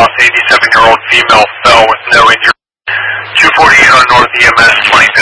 loss. 87-year-old female fell with no injury. 248 on North EMS 2010.